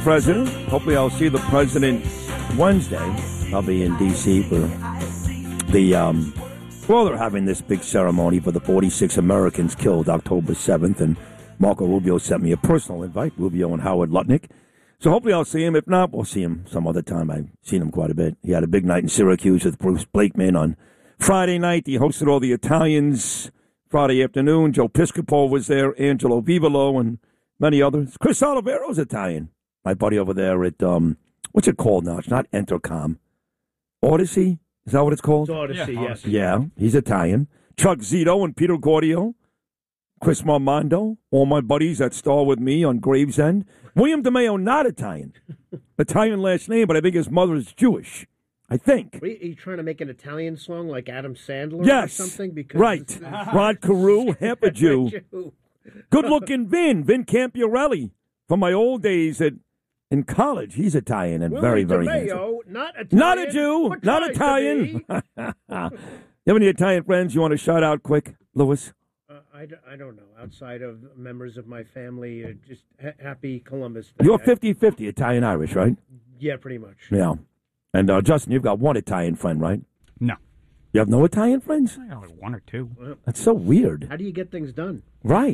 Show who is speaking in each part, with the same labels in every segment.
Speaker 1: President. Hopefully I'll see the president Wednesday. I'll be in D.C. for the, they're having this big ceremony for the 46 Americans killed October 7th, and Marco Rubio sent me a personal invite, Rubio and Howard Lutnick. So hopefully I'll see him. If not, we'll see him some other time. I've seen him quite a bit. He had a big night in Syracuse with Bruce Blakeman on Friday night. He hosted all the Italians Friday afternoon. Joe Piscopo was there, Angelo Vivolo, and many others. Chris Olivero's Italian. My buddy over there at, what's it called now? It's not Entercom. Odyssey? Is that what it's called?
Speaker 2: It's Odyssey, yes.
Speaker 1: Yeah, he's Italian. Chuck Zito and Peter Gordio. Chris Marmondo, all my buddies that star with me on Gravesend. William DeMeo, not Italian. Italian last name, but I think his mother is Jewish. I think.
Speaker 2: Are you trying to make an Italian song like Adam Sandler or something? Because
Speaker 1: right. Rod Carew, half a Jew. Good-looking Vin Campiorelli. From my old days in college, he's Italian and very, very handsome.
Speaker 2: Not Italian.
Speaker 1: Not a Jew. Not Italian. You have any Italian friends you want to shout out quick, Louis?
Speaker 2: I don't know. Outside of members of my family, just happy Columbus Day.
Speaker 1: You're 50-50 Italian-Irish, right?
Speaker 2: Yeah, pretty much.
Speaker 1: Yeah. And, Justin, you've got one Italian friend, right?
Speaker 3: No.
Speaker 1: You have no Italian friends?
Speaker 3: I got like one or two.
Speaker 2: Well,
Speaker 1: that's so weird.
Speaker 2: How do you get things done?
Speaker 1: Right.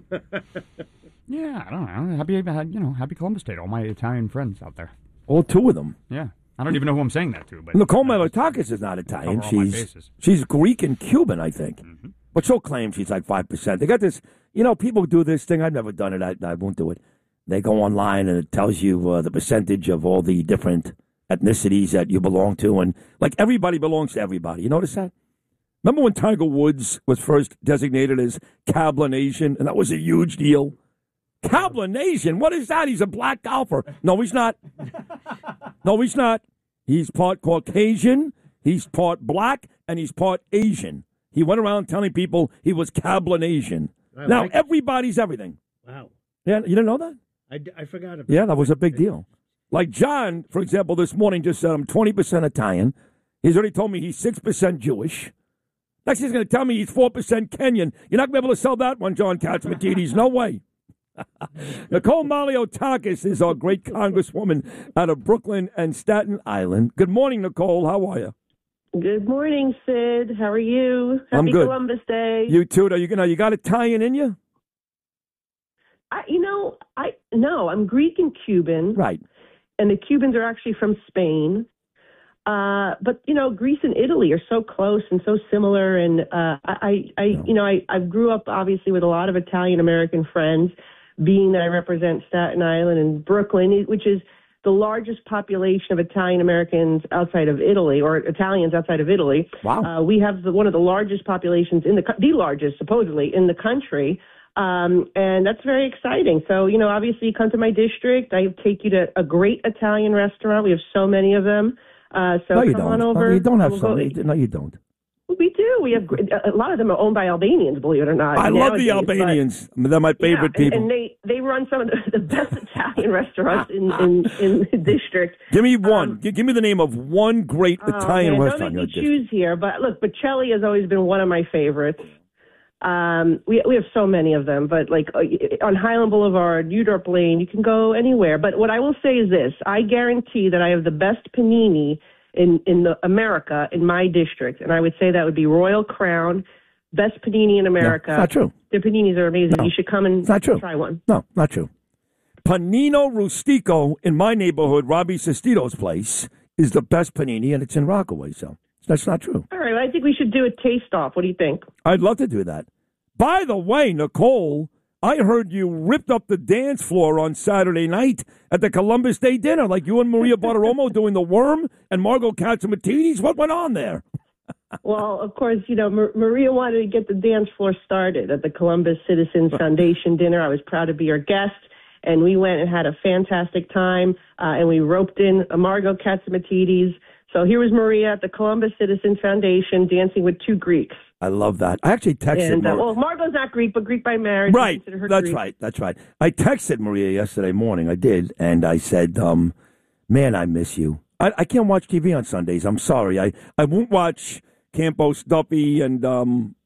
Speaker 3: Yeah, I don't know. Happy Columbus Day to all my Italian friends out there.
Speaker 1: All two of them.
Speaker 3: Yeah. I don't even know who I'm saying that to. But
Speaker 1: Nicole Malotakis is not Italian. She's Greek and Cuban, I think. Mm-hmm. But she'll claim she's like 5%. They got this, people do this thing. I've never done it. I won't do it. They go online and it tells you the percentage of all the different ethnicities that you belong to. And like everybody belongs to everybody. You notice that? Remember when Tiger Woods was first designated as Cablinasian? And that was a huge deal. Cablinasian? What is that? He's a black golfer. No, he's not. No, he's not. He's part Caucasian, he's part black, and he's part Asian. He went around telling people he was Cablinasian. Now, everybody's everything.
Speaker 2: Wow.
Speaker 1: Yeah, you didn't know that?
Speaker 2: I forgot about
Speaker 1: that was a big deal. Like John, for example, this morning just said I'm 20% Italian. He's already told me he's 6% Jewish. Next he's going to tell me he's 4% Kenyan. You're not going to be able to sell that one, John Katzmatidis. No way. Nicole Malliotakis is our great congresswoman out of Brooklyn and Staten Island. Good morning, Nicole. How are you?
Speaker 4: Good morning, Sid. How are you?
Speaker 1: I'm
Speaker 4: Happy
Speaker 1: good.
Speaker 4: Columbus Day.
Speaker 1: You too. You got Italian in you?
Speaker 4: No, I'm Greek and Cuban.
Speaker 1: Right.
Speaker 4: And the Cubans are actually from Spain. But Greece and Italy are so close and so similar. And I grew up obviously with a lot of Italian American friends, being that I represent Staten Island and Brooklyn, which is the largest population of Italian Americans outside of Italy, or Italians outside of Italy.
Speaker 1: Wow.
Speaker 4: We have one of the largest populations the largest supposedly in the country. And that's very exciting. So, obviously you come to my district. I take you to a great Italian restaurant. We have so many of them. So
Speaker 1: no, you
Speaker 4: come
Speaker 1: don't.
Speaker 4: on over.
Speaker 1: No, you don't have so many. No, you don't.
Speaker 4: We do. We have a lot of them are owned by Albanians, believe it or not.
Speaker 1: I love the Albanians. They're my favorite people.
Speaker 4: And they run some of the best Italian restaurants in the district.
Speaker 1: Give me one. Give me the name of one great Italian restaurant.
Speaker 4: Don't make me choose here, but look, Bocelli has always been one of my favorites. We have so many of them, but like on Highland Boulevard, Udorp Lane, you can go anywhere. But what I will say is this: I guarantee that I have the best panini in America in my district, and I would say that would be Royal Crown, best panini in America.
Speaker 1: No, not true.
Speaker 4: Their paninis are amazing.
Speaker 1: No,
Speaker 4: you should come and try one.
Speaker 1: No, not true. Panino Rustico in my neighborhood, Robbie Sestito's place, is the best panini, and it's in Rockaway. So that's not true.
Speaker 4: All right, well, I think we should do a taste-off. What do you think?
Speaker 1: I'd love to do that. By the way, Nicole, I heard you ripped up the dance floor on Saturday night at the Columbus Day dinner, like you and Maria Bartiromo doing the worm and Margot Katsimatidis. What went on there?
Speaker 4: Well, of course, Maria wanted to get the dance floor started at the Columbus Citizens Foundation dinner. I was proud to be her guest, and we went and had a fantastic time, and we roped in Margot Katsimatidis. So here was Maria at the Columbus Citizens Foundation dancing with two Greeks.
Speaker 1: I love that. I actually texted Maria.
Speaker 4: Well, Margot's not Greek, but Greek by marriage.
Speaker 1: Right. That's
Speaker 4: Greek.
Speaker 1: right. That's right. I texted Maria yesterday morning. I did. And I said, man, I miss you. I can't watch TV on Sundays. I'm sorry. I won't watch Campos Duffy and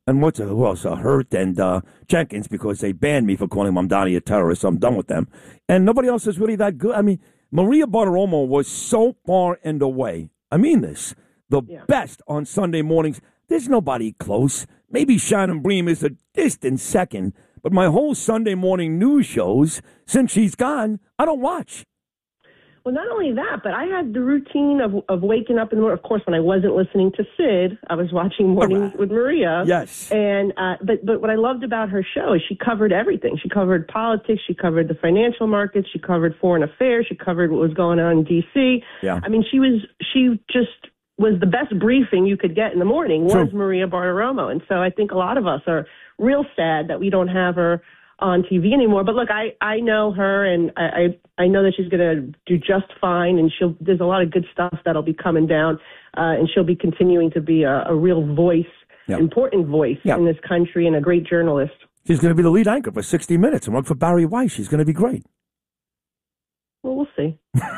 Speaker 1: and who else? Hurt and Jenkins, because they banned me for calling Mamdani a terrorist. So I'm done with them. And nobody else is really that good. I mean, Maria Bartiromo was so far and away. I mean this. The best on Sunday mornings. There's nobody close. Maybe Shannon Bream is a distant second. But my whole Sunday morning news shows, since she's gone, I don't watch.
Speaker 4: Well, not only that, but I had the routine of waking up in the morning. Of course, when I wasn't listening to Sid, I was watching Mornings with Maria.
Speaker 1: Yes.
Speaker 4: And but what I loved about her show is she covered everything. She covered politics. She covered the financial markets. She covered foreign affairs. She covered what was going on in D.C.
Speaker 1: Yeah.
Speaker 4: I mean, she just was the best briefing you could get in the morning was Maria Bartiromo. And so I think a lot of us are real sad that we don't have her on TV anymore. But look, I know her, and I know that she's going to do just fine, and there's a lot of good stuff that'll be coming down, and she'll be continuing to be a real voice, important voice in this country, and a great journalist.
Speaker 1: She's going to be the lead anchor for 60 Minutes and work for Barry Weiss. She's going to be great.
Speaker 4: Well, we'll see.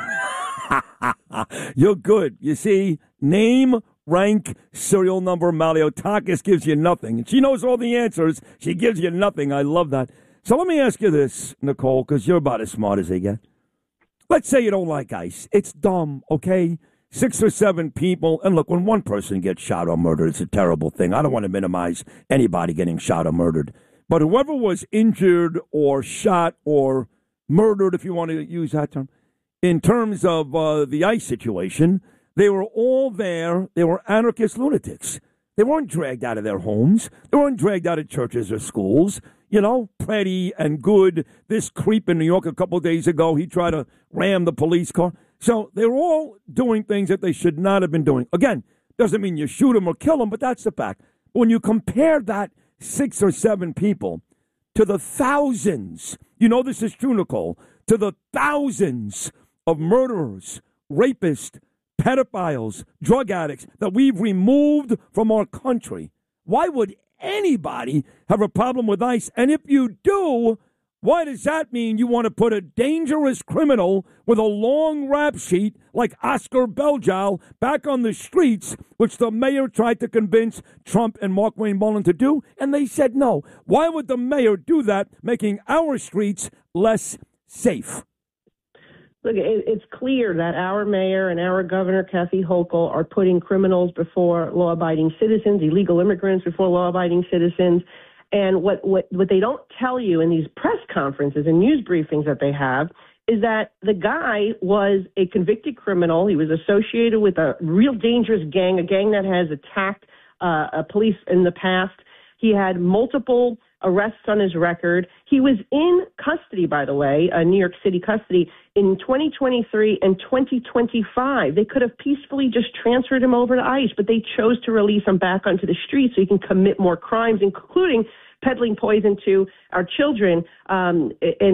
Speaker 1: You're good. You see, name, rank, serial number, Maliotakis gives you nothing. And she knows all the answers. She gives you nothing. I love that. So let me ask you this, Nicole, because you're about as smart as they get. Let's say you don't like ICE. It's dumb, okay? 6 or 7 people. And look, when one person gets shot or murdered, it's a terrible thing. I don't want to minimize anybody getting shot or murdered. But whoever was injured or shot or murdered, if you want to use that term, in terms of the ICE situation, they were all there. They were anarchist lunatics. They weren't dragged out of their homes. They weren't dragged out of churches or schools. You know, Petty and Good, this creep in New York a couple of days ago, he tried to ram the police car. So they were all doing things that they should not have been doing. Again, doesn't mean you shoot them or kill them, but that's the fact. When you compare that 6 or 7 people to the thousands, you know this is true, Nicole, to the thousands of murderers, rapists, pedophiles, drug addicts that we've removed from our country, why would anybody have a problem with ICE? And if you do, why does that mean you want to put a dangerous criminal with a long rap sheet like Oscar Beljow back on the streets, which the mayor tried to convince Trump and Markwayne Mullin to do, and they said no? Why would the mayor do that, making our streets less safe?
Speaker 4: Look, it's clear that our mayor and our governor, Kathy Hochul, are putting criminals before law-abiding citizens, illegal immigrants before law-abiding citizens. And what they don't tell you in these press conferences and news briefings that they have is that the guy was a convicted criminal. He was associated with a real dangerous gang, a gang that has attacked police in the past. He had multiple arrests on his record. He was in custody, by the way, New York City custody, in 2023 and 2025. They could have peacefully just transferred him over to ICE, but they chose to release him back onto the streets so he can commit more crimes, including peddling poison to our children. And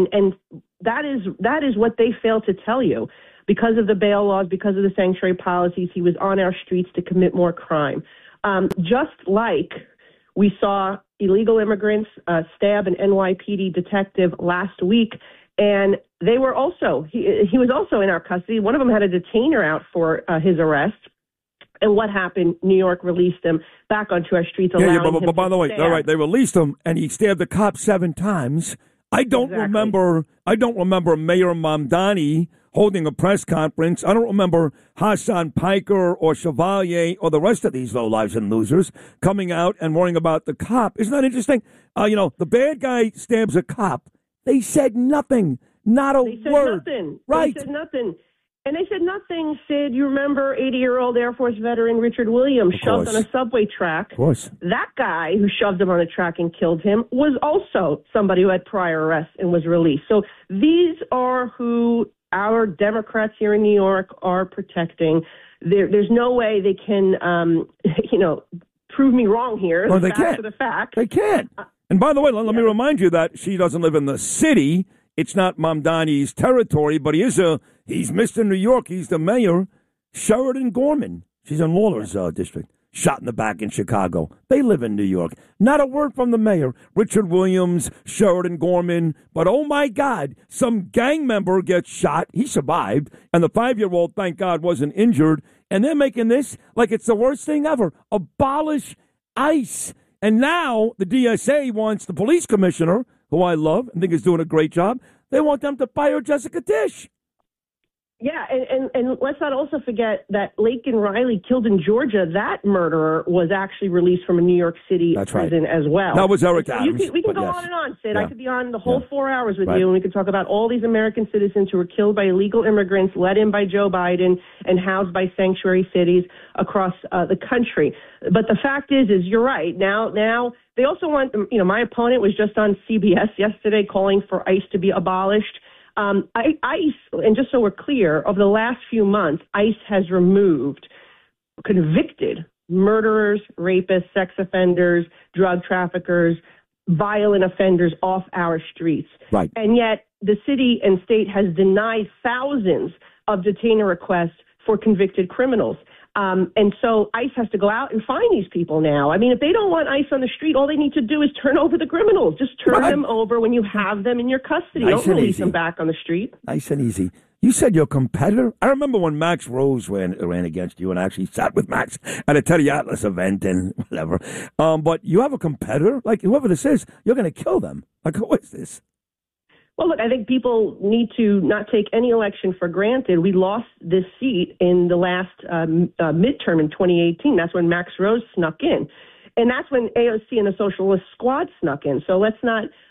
Speaker 4: that is what they failed to tell you. Because of the bail laws, because of the sanctuary policies, he was on our streets to commit more crime. Just like we saw illegal immigrants stab an NYPD detective last week, and they were also he was also in our custody. One of them had a detainer out for his arrest. And what happened? New York released him back onto our streets.
Speaker 1: But by the way, all right, they released him, and he stabbed the cop 7 times. I don't remember Mayor Mamdani holding a press conference. I don't remember Hassan Piker or Chevalier or the rest of these lowlives and losers coming out and worrying about the cop. Isn't that interesting? The bad guy stabs a cop. They said nothing. Not a word.
Speaker 4: They said nothing.
Speaker 1: Right.
Speaker 4: They said nothing. And they said nothing, Sid. You remember 80-year-old Air Force veteran Richard Williams shoved on a subway track.
Speaker 1: Of course.
Speaker 4: That guy who shoved him on the track and killed him was also somebody who had prior arrests and was released. So these are who our Democrats here in New York are protecting. There's no way they can, prove me wrong here.
Speaker 1: Well, they can't.
Speaker 4: The fact.
Speaker 1: They can't. And by the way, let me remind you that she doesn't live in the city. It's not Mamdani's territory, but he's Mr. New York. He's the mayor. Sheridan Gorman. She's in Lawler's district. Shot in the back in Chicago. They live in New York. Not a word from the mayor. Richard Williams, Sheridan Gorman. But oh my God, some gang member gets shot. He survived. And the 5-year-old, thank God, wasn't injured. And they're making this like it's the worst thing ever. Abolish ICE. And now the DSA wants the police commissioner, who I love and think is doing a great job, they want them to fire Jessica Tisch.
Speaker 4: Yeah, and let's not also forget that Laken Riley, killed in Georgia, that murderer was actually released from a New York City prison as well.
Speaker 1: That was Eric Adams.
Speaker 4: We can go on and on, Sid. Yeah. I could be on the whole 4 hours with you, and we could talk about all these American citizens who were killed by illegal immigrants, let in by Joe Biden, and housed by sanctuary cities across the country. But the fact is you're right. Now they also want, my opponent was just on CBS yesterday calling for ICE to be abolished. ICE, and just so we're clear, over the last few months, ICE has removed convicted murderers, rapists, sex offenders, drug traffickers, violent offenders off our streets.
Speaker 1: Right.
Speaker 4: And yet the city and state has denied thousands of detainer requests for convicted criminals. And so ICE has to go out and find these people now. I mean, if they don't want ICE on the street, all they need to do is turn over the criminals. Just turn them over when you have them in your custody. Don't release them back on the street.
Speaker 1: Nice and easy. You said your competitor? I remember when Max Rose ran against you, and I actually sat with Max at a Teddy Atlas event and whatever. But you have a competitor? Like, whoever this is, you're going to kill them. Like, who is this?
Speaker 4: Well, look, I think people need to not take any election for granted. We lost this seat in the last midterm in 2018. That's when Max Rose snuck in. And that's when AOC and the Socialist Squad snuck in. So let's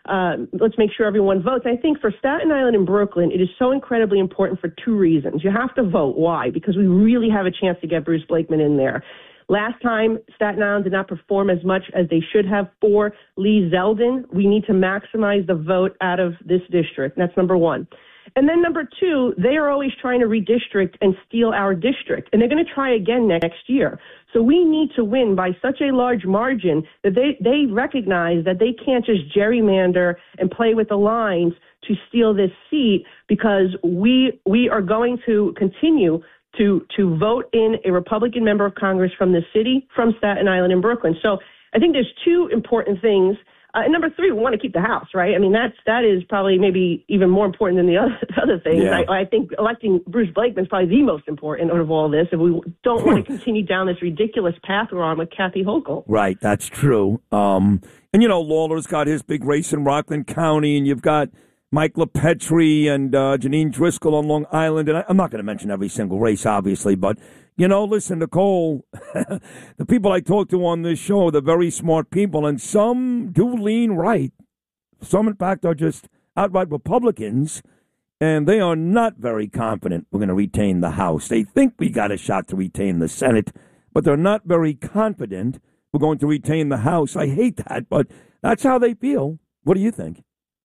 Speaker 4: make sure everyone votes. I think for Staten Island and Brooklyn, it is so incredibly important for two reasons. You have to vote. Why? Because we really have a chance to get Bruce Blakeman in there. Last time, Staten Island did not perform as much as they should have for Lee Zeldin. We need to maximize the vote out of this district. That's number one. And then number two, they are always trying to redistrict and steal our district. And they're going to try again next year. So we need to win by such a large margin that they recognize that they can't just gerrymander and play with the lines to steal this seat, because we are going to continue to vote in a Republican member of Congress from the city, from Staten Island and Brooklyn. So I think there's two important things. And number three, we want to keep the House, right? I mean, that is probably maybe even more important than the other things. Yeah. I think electing Bruce Blakeman is probably the most important out of all this, if we don't want to continue down this ridiculous path we're on with Kathy Hochul.
Speaker 1: Right, that's true. And, Lawler's got his big race in Rockland County, and you've got Mike LaPetri and Janine Driscoll on Long Island. And I'm not going to mention every single race, obviously, but, listen, Nicole, the people I talk to on this show, they're very smart people, and some do lean right. Some, in fact, are just outright Republicans, and they are not very confident we're going to retain the House. They think we got a shot to retain the Senate, but they're not very confident we're going to retain the House. I hate that, but that's how they feel. What do you think?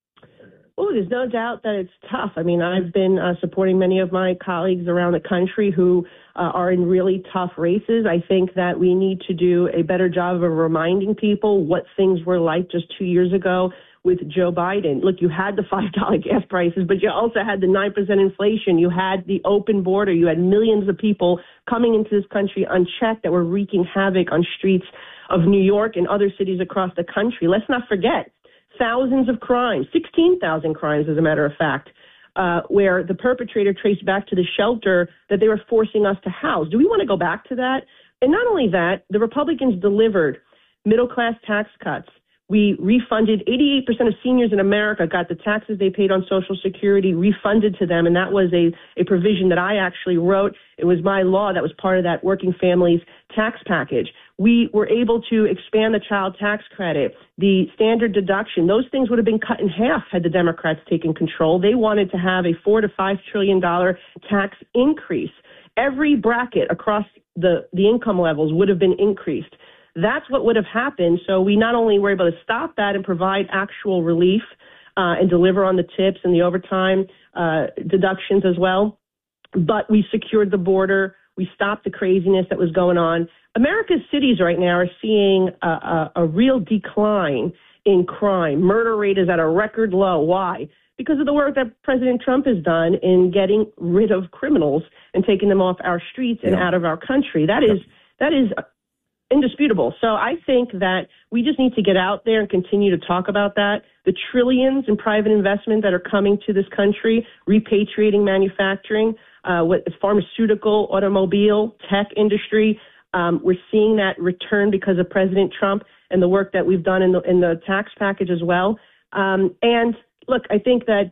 Speaker 4: Oh, there's no doubt that it's tough. I mean, I've been supporting many of my colleagues around the country who are in really tough races. I think that we need to do a better job of reminding people what things were like just 2 years ago with Joe Biden. Look, you had the $5 gas prices, but you also had the 9% inflation. You had the open border. You had millions of people coming into this country unchecked that were wreaking havoc on streets of New York and other cities across the country. Let's not forget. Thousands of crimes, 16,000 crimes, as a matter of fact, where the perpetrator traced back to the shelter that they were forcing us to house. Do we want to go back to that? And not only that, the Republicans delivered middle-class tax cuts. We refunded 88% of seniors in America got the taxes they paid on Social Security refunded to them, and that was a provision that I actually wrote. It was my law that was part of that working families tax package. We were able to expand the child tax credit, the standard deduction. Those things would have been cut in half had the Democrats taken control. They wanted to have a $4 to $5 trillion tax increase. Every bracket across the income levels would have been increased. That's what would have happened. So we not only were able to stop that and provide actual relief and deliver on the tips and the overtime deductions as well, but we secured the border. We stopped the craziness that was going on. America's cities right now are seeing a real decline in crime. Murder rate is at a record low. Why? Because of the work that President Trump has done in getting rid of criminals and taking them off our streets and out of our country. That is indisputable. So I think that we just need to get out there and continue to talk about that. The trillions in private investment that are coming to this country, repatriating manufacturing, with pharmaceutical, automobile, tech industry. We're seeing that return because of President Trump. and the work that we've done in the tax package as well. And look, I think that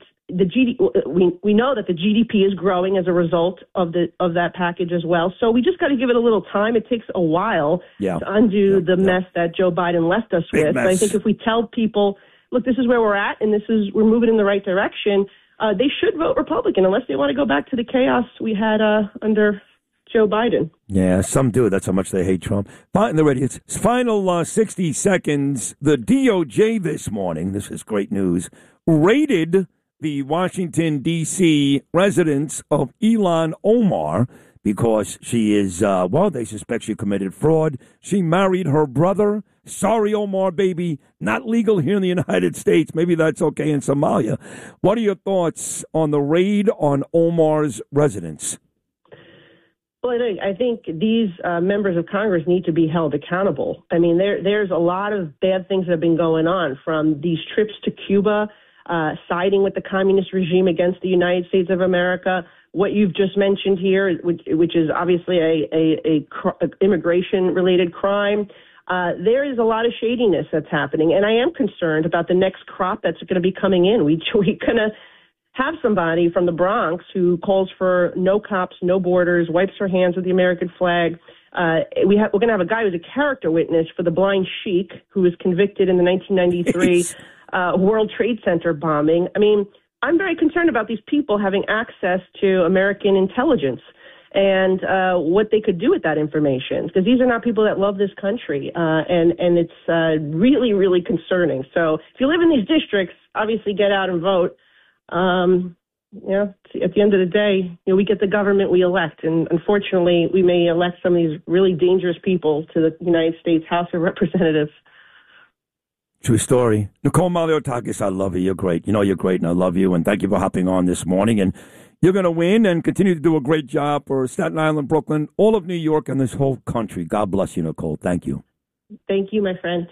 Speaker 4: we know that the GDP is growing as a result of that package as well. So we just got to give it a little time. It takes a while to undo the mess that Joe Biden left us with. But I think if we tell people, look, this is where we're at, and we're moving in the right direction, they should vote Republican unless they want to go back to the chaos we had under Joe Biden.
Speaker 1: Yeah, some do. That's how much they hate Trump. Martin the Radio. It's final 60 seconds. The DOJ this morning, this is great news, raided the Washington, D.C. residence of Ilhan Omar because she is, they suspect she committed fraud. She married her brother. Sorry, Omar, baby. Not legal here in the United States. Maybe that's okay in Somalia. What are your thoughts on the raid on Omar's residence?
Speaker 4: Well, I think these members of Congress need to be held accountable. I mean, there's a lot of bad things that have been going on, from these trips to Cuba, siding with the communist regime against the United States of America, what you've just mentioned here, which is obviously a immigration-related crime. There is a lot of shadiness that's happening, and I am concerned about the next crop that's going to be coming in. We're going to have somebody from the Bronx who calls for no cops, no borders, wipes her hands with the American flag. We're going to have a guy who's a character witness for the Blind Sheik, who was convicted in the 1993 World Trade Center bombing. I mean, I'm very concerned about these people having access to American intelligence and what they could do with that information, because these are not people that love this country, and it's really, really concerning. So if you live in these districts, obviously get out and vote. At the end of the day, we get the government we elect, and unfortunately, we may elect some of these really dangerous people to the United States House of Representatives.
Speaker 1: True story. Nicole Maliotakis, I love you. You're great. You know you're great, and I love you, and thank you for hopping on this morning. And you're going to win and continue to do a great job for Staten Island, Brooklyn, all of New York, and this whole country. God bless you, Nicole. Thank you.
Speaker 4: Thank you, my friend.